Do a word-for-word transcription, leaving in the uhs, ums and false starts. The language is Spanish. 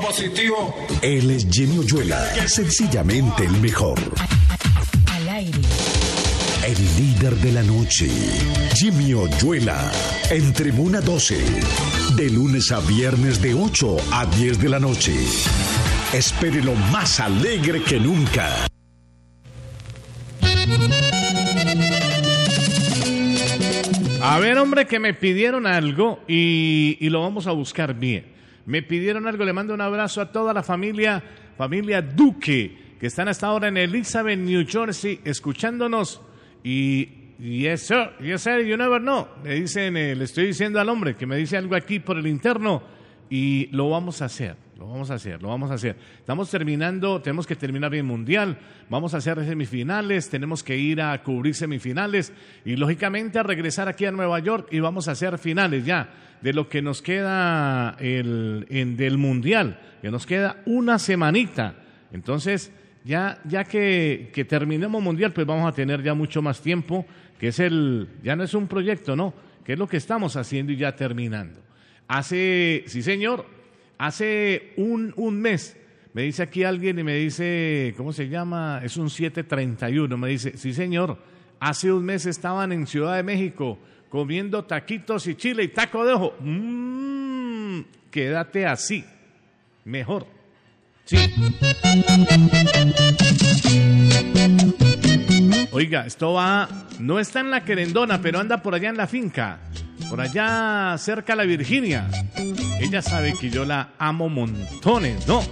positivo. Él es Jimmy Oyuela, sencillamente el mejor. Al aire. El líder de la noche, Jimmy Oyuela, en Tribuna doce, de lunes a viernes de ocho a diez de la noche. Espérelo más alegre que nunca. A ver, hombre, que me pidieron algo y, y lo vamos a buscar bien. Me pidieron algo, le mando un abrazo a toda la familia, familia Duque, que están hasta ahora en Elizabeth, New Jersey, escuchándonos. Y, yes sir, yes sir, you never know. Le dicen, eh, le estoy diciendo al hombre que me dice algo aquí por el interno y lo vamos a hacer, lo vamos a hacer, lo vamos a hacer. Estamos terminando, tenemos que terminar el Mundial, vamos a hacer semifinales, tenemos que ir a cubrir semifinales y lógicamente a regresar aquí a Nueva York y vamos a hacer finales ya de lo que nos queda el, en, del Mundial, que nos queda una semanita. Entonces, ya, ya que, que terminemos Mundial, pues vamos a tener ya mucho más tiempo, que es el, ya no es un proyecto, no, que es lo que estamos haciendo y ya terminando. Hace, sí señor, hace un, un mes, me dice aquí alguien y me dice, ¿cómo se llama? Es un siete treinta y uno, me dice, sí señor, hace un mes estaban en Ciudad de México comiendo taquitos y chile y taco de ojo. Mmm, quédate así, mejor. Sí. Oiga, esto va, no está en la Querendona, pero anda por allá en la finca, por allá cerca de la Virginia. Ella sabe que yo la amo montones, ¿no?